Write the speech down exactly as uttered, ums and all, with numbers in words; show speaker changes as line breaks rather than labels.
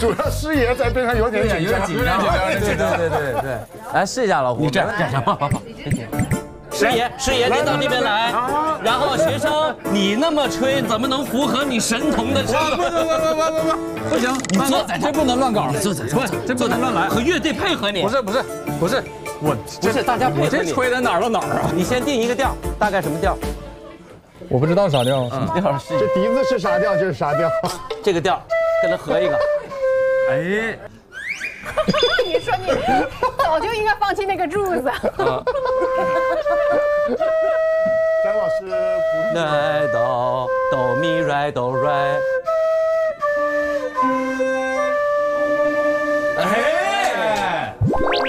主要师爷在边上有点紧张，
有点紧张，
对对对对对，来试一下老胡，
你这样这样，抱抱抱。
师爷，师爷，您到这边来。然后学生，你那么吹，怎么能符合你神童的程度？
不不不不不不，不行，
你坐在
这不能乱搞，
你坐在这，
不，这不能乱来。
和乐队配合你。
不是不是不是，我
不是大家配合你。
我这吹在哪儿到哪儿啊？
你先定一个调，大概什么调？
我不知道啥调。
嗯，调是
这笛子是啥调就是啥调。
这个调，跟它合一个。
哎。
你说你早就应该放弃那个柱子。
张老师不
来哆哆咪来哆来